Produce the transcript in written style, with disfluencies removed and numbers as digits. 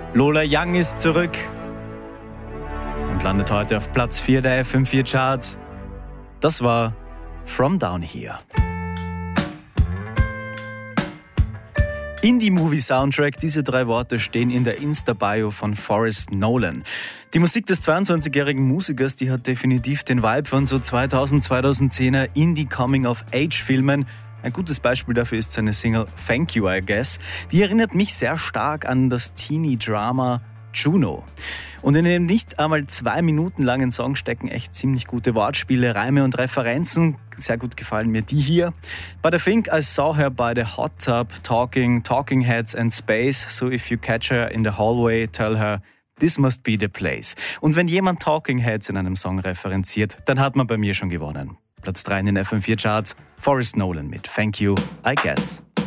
Lola Young ist zurück und landet heute auf Platz 4 der FM4 Charts. Das war From Down Here. Indie-Movie-Soundtrack, diese 3 Worte stehen in der Insta-Bio von Forrest Nolan. Die Musik des 22-jährigen Musikers, die hat definitiv den Vibe von so 2010er Indie-Coming-of-Age-Filmen. Ein gutes Beispiel dafür ist seine Single Thank You, I Guess. Die erinnert mich sehr stark an das Teenie-Drama Juno. Und in dem nicht einmal 2 Minuten langen Song stecken echt ziemlich gute Wortspiele, Reime und Referenzen. Sehr gut gefallen mir die hier. But I think I saw her by the hot tub talking heads and space. So if you catch her in the hallway, tell her, this must be the place. Und wenn jemand Talking Heads in einem Song referenziert, dann hat man bei mir schon gewonnen. Platz 3 in den FM4 Charts, Forrest Nolan mit Thank You, I Guess.